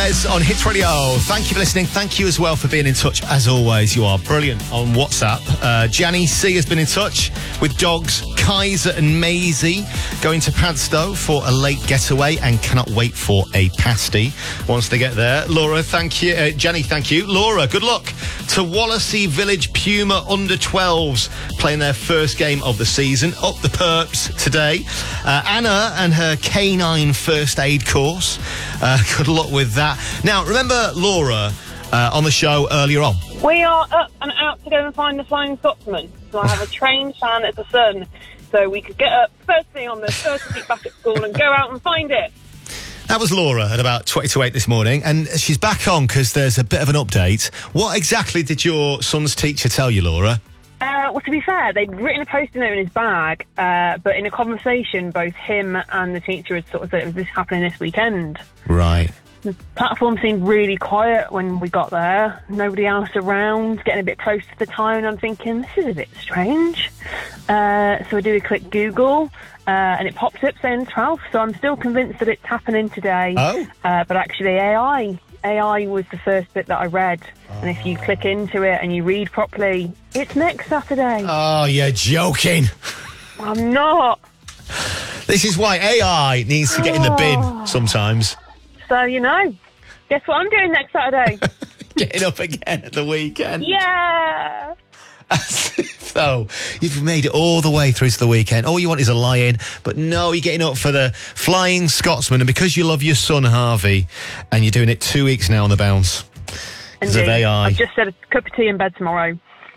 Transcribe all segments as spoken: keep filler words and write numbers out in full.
Wes on Hits Radio. Thank you for listening. Thank you as well for being in touch. As always, you are brilliant on WhatsApp. Uh, Janny C has been in touch with dogs Kaiser and Maisie going to Padstow for a late getaway and cannot wait for a pasty once they get there. Laura, thank you. Uh, Janny, thank you. Laura, good luck to Wallasey Village Puma under twelves playing their first game of the season. Up the perps today. Uh, Anna and her canine first aid course. Uh, good luck with that. Now, remember Laura uh, on the show earlier on? We are up and out to go and find the Flying Scotsman. So I have a trained fan as a son. So we could get up first thing on the first week back at school and go out and find it. That was Laura at about twenty to eight this morning, and she's back on because there's a bit of an update. What exactly did your son's teacher tell you, Laura? Uh, well, to be fair, they'd written a post-it note in his bag, uh, but in a conversation, both him and the teacher had sort of said, "Is this happening this weekend?" Right. The platform seemed really quiet when we got there. Nobody else around, getting a bit close to the time. I'm thinking, this is a bit strange. Uh, so I do a quick Google, uh, and it pops up saying twelve. So I'm still convinced that it's happening today. Oh. Uh, but actually, A I. A I was the first bit that I read. Oh. And if you click into it and you read properly, it's next Saturday. Oh, you're joking. I'm not. This is why A I needs to get in the bin sometimes. So, you know, guess what I'm doing next Saturday? Getting up again at the weekend. Yeah. As if, though, you've made it all the way through to the weekend. All you want is a lie-in, but no, you're getting up for the Flying Scotsman, and because you love your son, Harvey, and you're doing it two weeks now on the bounce. Because of A I. I've just said a cup of tea in bed tomorrow.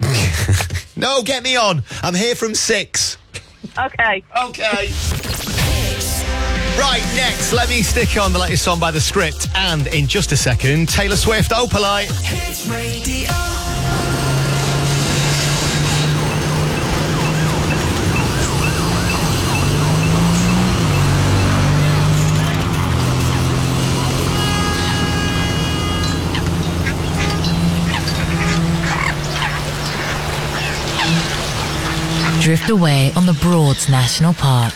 No, get me on. I'm here from six. Okay. Okay. Right, next, let me stick on the latest song by The Script, and in just a second, Taylor Swift, Opalite. Hits Radio. Drift away on the Broads National Park.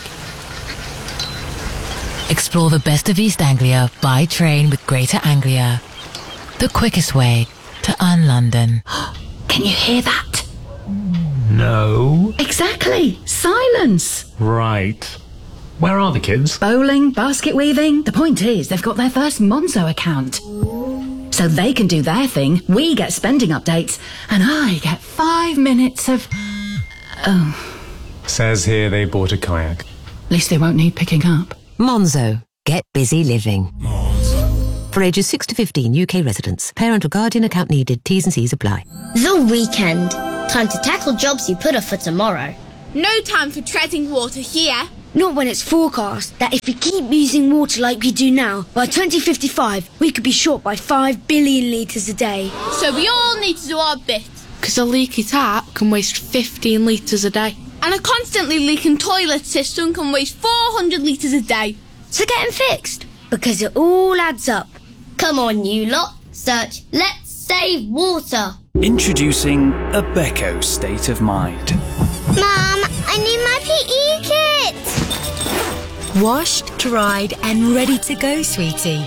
Explore the best of East Anglia by train with Greater Anglia. The quickest way to un-London. Can you hear that? No. Exactly. Silence. Right. Where are the kids? Bowling, basket weaving. The point is, they've got their first Monzo account. So they can do their thing, we get spending updates, and I get five minutes of... Oh. Says here they bought a kayak. At least they won't need picking up. Monzo. Get busy living. Monzo. For ages six to fifteen, U K residents. Parent or guardian account needed. T's and C's apply. The weekend. Time to tackle jobs you put off for tomorrow. No time for treading water here. Not when it's forecast that if we keep using water like we do now, by twenty fifty-five, we could be short by five billion litres a day. So we all need to do our bit. Because a leaky tap can waste fifteen litres a day. And a constantly leaking toilet system can waste four hundred litres a day. So get them fixed, because it all adds up. Come on, you lot. Search Let's Save Water. Introducing a Beko State of Mind. Mum, I need my P E kit. Washed, dried and ready to go, sweetie.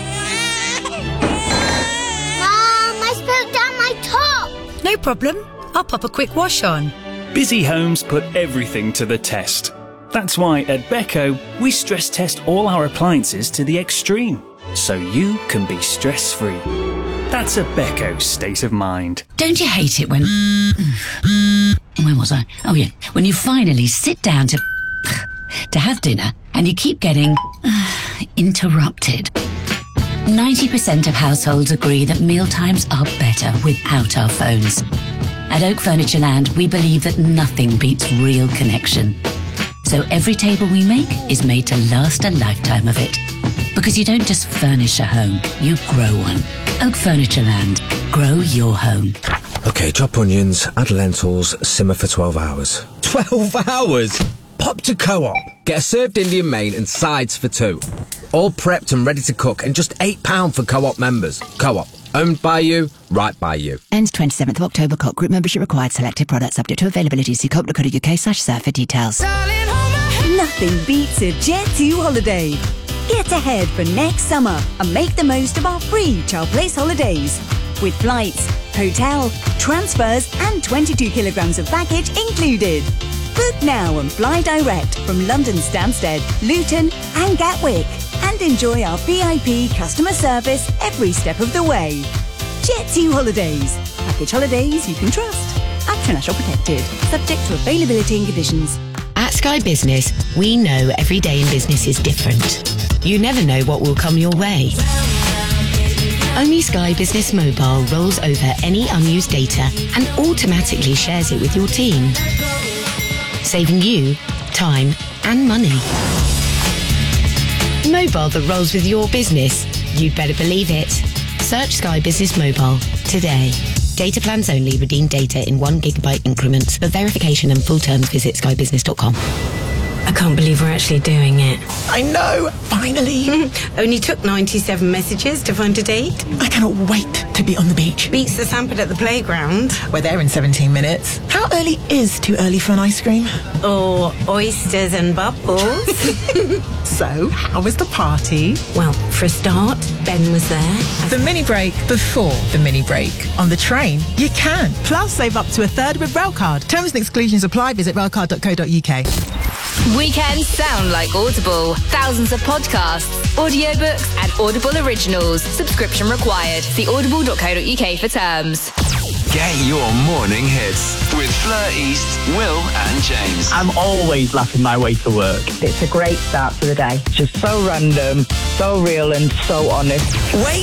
Mum, I spilled down my top. No problem. I'll pop a quick wash on. Busy homes put everything to the test. That's why at Beko, we stress test all our appliances to the extreme, so you can be stress-free. That's a Beko State of Mind. Don't you hate it when... Where was I? Oh, yeah. When you finally sit down to... to have dinner, and you keep getting... interrupted. ninety percent of households agree that mealtimes are better without our phones. At Oak Furnitureland, we believe that nothing beats real connection. So every table we make is made to last a lifetime of it. Because you don't just furnish a home, you grow one. Oak Furnitureland. Grow your home. OK, chop onions, add lentils, simmer for twelve hours. twelve hours? Pop to Co-op. Get a served Indian main and sides for two. All prepped and ready to cook, and just eight pounds for Co-op members. Co-op. Owned by you, right by you. Ends twenty-seventh of October. Co-op group membership required. Selected products subject to availability. See co op dot co dot uk slash surf for details. Nothing beats a Jet two holiday. Get ahead for next summer and make the most of our free Child Place holidays. With flights, hotel, transfers and twenty-two kilograms of baggage included. Book now and fly direct from London Stansted, Luton and Gatwick. And enjoy our V I P customer service every step of the way. Jet two Holidays. Package holidays you can trust. International protected. Subject to availability and conditions. At Sky Business, we know every day in business is different. You never know what will come your way. Only Sky Business Mobile rolls over any unused data and automatically shares it with your team, saving you time and money. Mobile that rolls with your business. You'd better believe it. Search Sky Business Mobile today. Data plans only. Redeem data in one gigabyte increments. For verification and full terms, visit sky business dot com. I can't believe we're actually doing it. I know, finally. Only took ninety-seven messages to find a date. I cannot wait to be on the beach. Beats the Sampad at the playground. We're there in seventeen minutes. How early is too early for an ice cream? Or oysters and bubbles. So, how was the party? Well, for a start, Ben was there. The mini break before the mini break. On the train, you can. Plus, save up to a third with Railcard. Terms and exclusions apply. Visit railcard dot co dot uk. Weekends sound like Audible. Thousands of podcasts, audiobooks, and Audible originals. Subscription required. See audible dot co dot uk for terms. Get your morning hits with Fleur East, Will and James. I'm always laughing my way to work. It's a great start to the day. Just so random, so real and so honest. Wait